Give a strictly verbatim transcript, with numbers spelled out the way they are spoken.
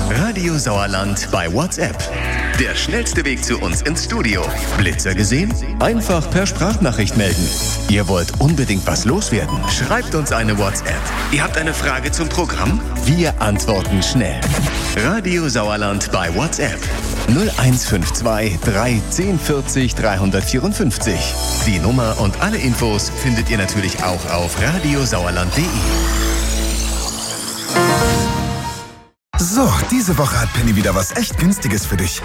Radio Sauerland bei WhatsApp. Der schnellste Weg zu uns ins Studio. Blitzer gesehen? Einfach per Sprachnachricht melden. Ihr wollt unbedingt was loswerden? Schreibt uns eine WhatsApp. Ihr habt eine Frage zum Programm? Wir antworten schnell. Radio Sauerland bei WhatsApp. null eins fünf zwei drei zehn vierzig dreihundertvierundfünfzig. Die Nummer und alle Infos findet ihr natürlich auch auf radiosauerland punkt de. So, diese Woche hat Penny wieder was echt Günstiges für dich.